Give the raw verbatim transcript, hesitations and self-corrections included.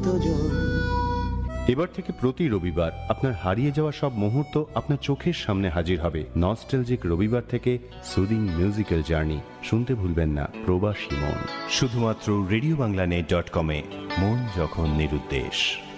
কতজন। এবার থেকে প্রতি রবিবার আপনার হারিয়ে যাওয়া সব মুহূর্ত আপনার চোখের সামনে হাজির হবে। নস্টালজিক রবিবার থেকে সুদিং মিউজিক্যাল জার্নি শুনতে ভুলবেন না। প্রবাসী মন, শুধুমাত্র রেডিও বাংলা নেট ডট কমে। মন যখন নিরুদ্দেশ।